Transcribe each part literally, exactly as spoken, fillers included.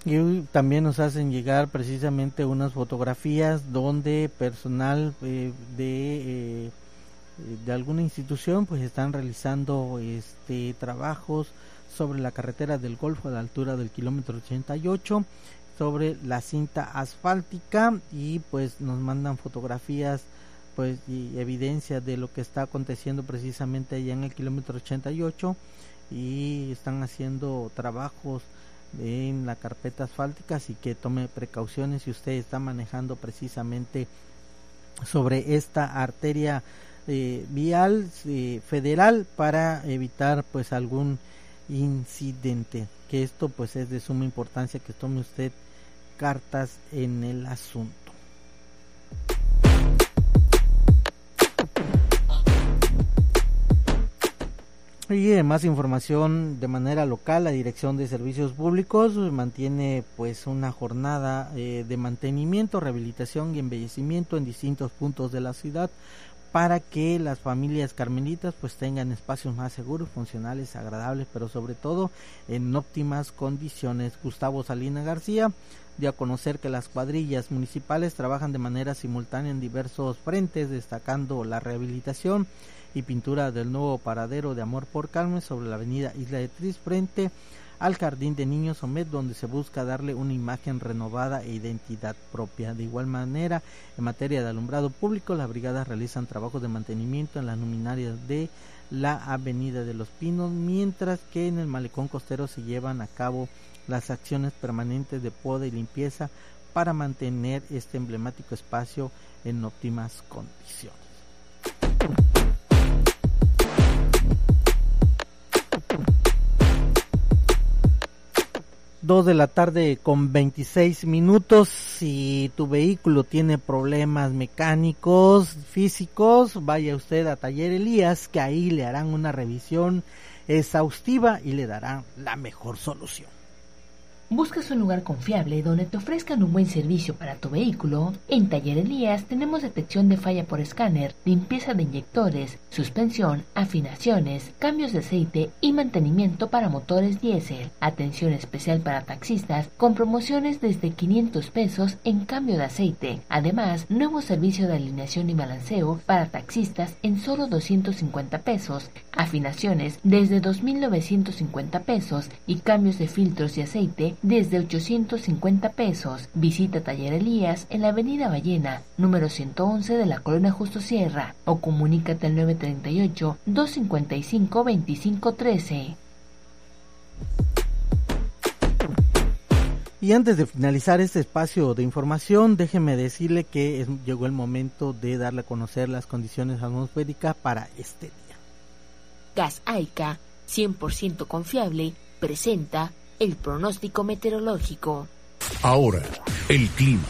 Y también nos hacen llegar precisamente unas fotografías donde personal eh, de eh, de alguna institución pues están realizando este trabajos sobre la carretera del Golfo a la altura del kilómetro ochenta y ocho, sobre la cinta asfáltica, y pues nos mandan fotografías pues y evidencia de lo que está aconteciendo precisamente allá en el kilómetro ochenta y ocho, y están haciendo trabajos en la carpeta asfáltica, así que tome precauciones si usted está manejando precisamente sobre esta arteria eh, vial eh, federal, para evitar pues algún incidente, que esto pues es de suma importancia que tome usted cartas en el asunto. Y de más información de manera local, la Dirección de Servicios Públicos mantiene pues una jornada eh, de mantenimiento, rehabilitación y embellecimiento en distintos puntos de la ciudad, para que las familias carmelitas pues tengan espacios más seguros, funcionales, agradables, pero sobre todo en óptimas condiciones. Gustavo Salina García dio a conocer que las cuadrillas municipales trabajan de manera simultánea en diversos frentes, destacando la rehabilitación y pintura del nuevo paradero de Amor por Carmen sobre la avenida Isla de Tris, frente al Jardín de Niños Omed, donde se busca darle una imagen renovada e identidad propia. De igual manera, en materia de alumbrado público, las brigadas realizan trabajos de mantenimiento en las luminarias de la Avenida de los Pinos, mientras que en el malecón costero se llevan a cabo las acciones permanentes de poda y limpieza para mantener este emblemático espacio en óptimas condiciones. Dos de la tarde con veintiséis minutos. Si tu vehículo tiene problemas mecánicos, físicos, vaya usted a Taller Elías, que ahí le harán una revisión exhaustiva y le darán la mejor solución. ¿Buscas un lugar confiable donde te ofrezcan un buen servicio para tu vehículo? En Taller Elías tenemos detección de falla por escáner, limpieza de inyectores, suspensión, afinaciones, cambios de aceite y mantenimiento para motores diésel. Atención especial para taxistas con promociones desde quinientos pesos en cambio de aceite. Además, nuevo servicio de alineación y balanceo para taxistas en solo doscientos cincuenta pesos. Afinaciones desde dos mil novecientos cincuenta pesos y cambios de filtros y aceite desde ochocientos cincuenta pesos. Visita Taller Elías en la avenida Ballena, número ciento once de la Colonia Justo Sierra, o comunícate al nueve treinta y ocho, doscientos cincuenta y cinco, veinticinco trece. Y antes de finalizar este espacio de información, déjeme decirle que es, llegó el momento de darle a conocer las condiciones atmosféricas para este día. Gas Aica, cien por ciento confiable, presenta el pronóstico meteorológico. Ahora, el clima.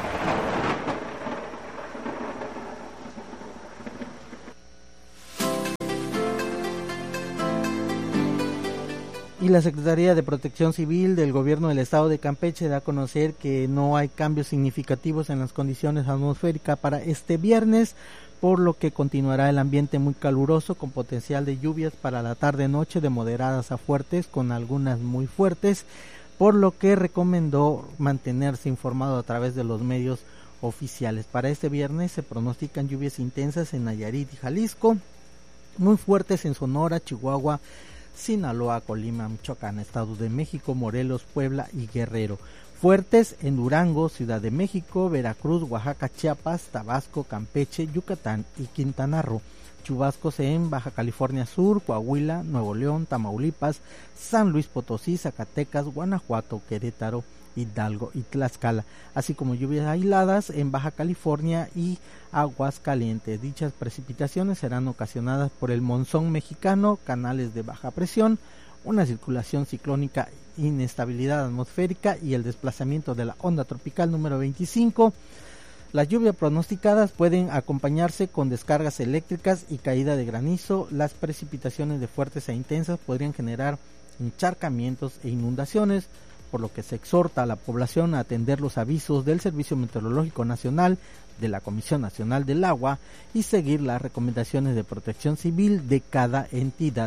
Y la Secretaría de Protección Civil del Gobierno del Estado de Campeche da a conocer que no hay cambios significativos en las condiciones atmosféricas para este viernes, por lo que continuará el ambiente muy caluroso con potencial de lluvias para la tarde-noche de moderadas a fuertes, con algunas muy fuertes, por lo que recomendó mantenerse informado a través de los medios oficiales. Para este viernes se pronostican lluvias intensas en Nayarit y Jalisco, muy fuertes en Sonora, Chihuahua, Sinaloa, Colima, Michoacán, Estado de México, Morelos, Puebla y Guerrero. Fuertes en Durango, Ciudad de México, Veracruz, Oaxaca, Chiapas, Tabasco, Campeche, Yucatán y Quintana Roo. Chubascos en Baja California Sur, Coahuila, Nuevo León, Tamaulipas, San Luis Potosí, Zacatecas, Guanajuato, Querétaro, Hidalgo y Tlaxcala, así como lluvias aisladas en Baja California y Aguascalientes. Dichas precipitaciones serán ocasionadas por el monzón mexicano, canales de baja presión, una circulación ciclónica, inestabilidad atmosférica y el desplazamiento de la onda tropical número veinticinco. Las lluvias pronosticadas pueden acompañarse con descargas eléctricas y caída de granizo. Las precipitaciones de fuertes e intensas podrían generar encharcamientos e inundaciones, por lo que se exhorta a la población a atender los avisos del Servicio Meteorológico Nacional, de la Comisión Nacional del Agua y seguir las recomendaciones de protección civil de cada entidad.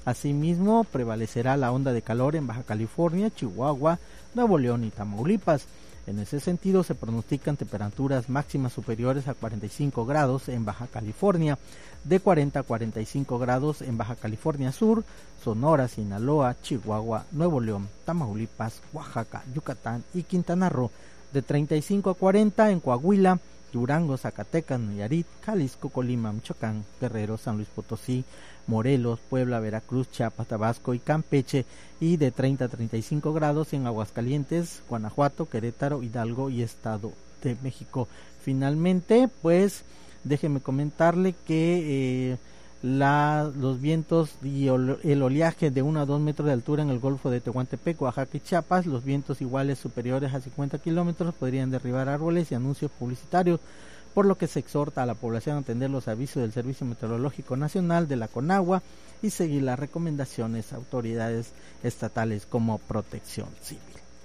Asimismo, prevalecerá la onda de calor en Baja California, Chihuahua, Nuevo León y Tamaulipas. En ese sentido, se pronostican temperaturas máximas superiores a cuarenta y cinco grados en Baja California, de cuarenta a cuarenta y cinco grados en Baja California Sur, Sonora, Sinaloa, Chihuahua, Nuevo León, Tamaulipas, Oaxaca, Yucatán y Quintana Roo, de treinta y cinco a cuarenta en Coahuila, Durango, Zacatecas, Nayarit, Jalisco, Colima, Michoacán, Guerrero, San Luis Potosí, Morelos, Puebla, Veracruz, Chiapas, Tabasco y Campeche, y de treinta a treinta y cinco grados en Aguascalientes, Guanajuato, Querétaro, Hidalgo y Estado de México. Finalmente, pues déjeme comentarle que eh, la, los vientos y ol, el oleaje de uno a dos metros de altura en el Golfo de Tehuantepec, Oaxaca y Chiapas, los vientos iguales superiores a cincuenta kilómetros podrían derribar árboles y anuncios publicitarios, por lo que se exhorta a la población a atender los avisos del Servicio Meteorológico Nacional, de la CONAGUA, y seguir las recomendaciones de autoridades estatales como Protección Civil.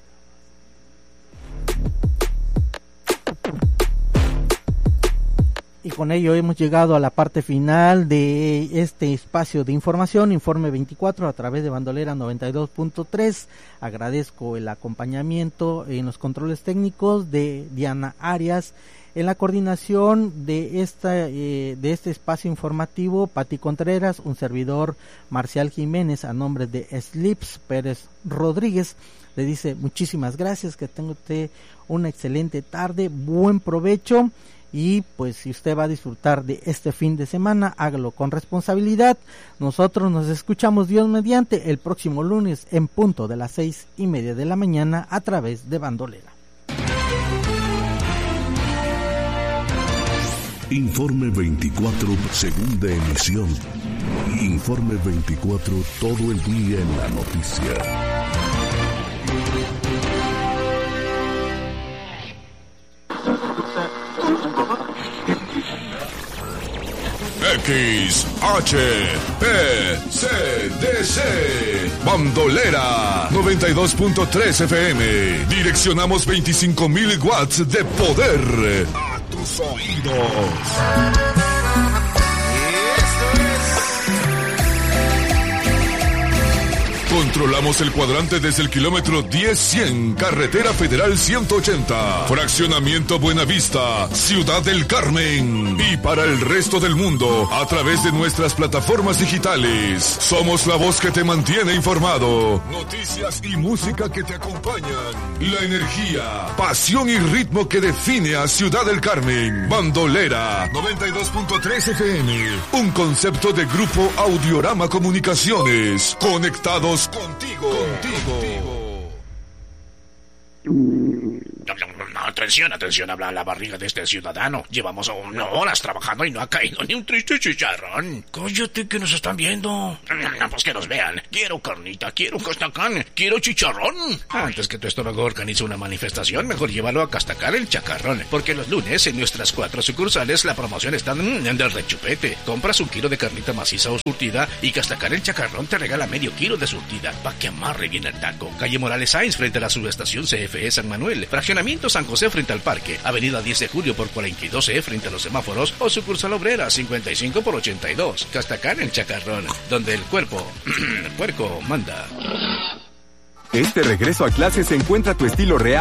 Y con ello hemos llegado a la parte final de este espacio de información, Informe veinticuatro, a través de Bandolera noventa y dos punto tres. Agradezco el acompañamiento en los controles técnicos de Diana Arias, en la coordinación de esta eh, de este espacio informativo, Pati Contreras, un servidor, Marcial Jiménez, a nombre de Slips Pérez Rodríguez, le dice muchísimas gracias, que tenga usted una excelente tarde, buen provecho. Y pues si usted va a disfrutar de este fin de semana, hágalo con responsabilidad. Nosotros nos escuchamos, Dios mediante, el próximo lunes en punto de las seis y media de la mañana a través de Bandolera. Informe veinticuatro, segunda emisión. Informe veinticuatro, todo el día en la noticia. X H P C D C Bandolera noventa y dos punto tres F M. Direccionamos veinticinco mil watts de poder a tus oídos. Controlamos el cuadrante desde el kilómetro diez cien, Carretera Federal ciento ochenta, Fraccionamiento Buenavista, Ciudad del Carmen. Y para el resto del mundo, a través de nuestras plataformas digitales. Somos la voz que te mantiene informado. Noticias y música que te acompañan. La energía, pasión y ritmo que define a Ciudad del Carmen. Bandolera noventa y dos punto tres F M. Un concepto de Grupo Audiorama Comunicaciones. Conectados contigo, contigo. Atención, atención, habla la barriga de este ciudadano. Llevamos una horas trabajando y no ha caído ni un triste chicharrón. Cállate, que nos están viendo. Pues que nos vean. Quiero carnita, quiero Castacán, quiero chicharrón. Antes que tu estómago organice una manifestación, mejor llévalo a Castacán el Chacarrón. Porque los lunes en nuestras cuatro sucursales la promoción está en el rechupete. Compras un kilo de carnita maciza o surtida y Castacán el Chacarrón te regala medio kilo de surtida pa' que amarre bien el taco. Calle Morales Sáenz frente a la subestación C F E San Manuel. Fraccionamiento San José frente al parque, avenida diez de julio por cuarenta y dos E frente a los semáforos o sucursal obrera cincuenta y cinco por ochenta y dos. Castacán el Chacarrón, donde el cuerpo puerco manda. Este regreso a clases encuentra tu estilo real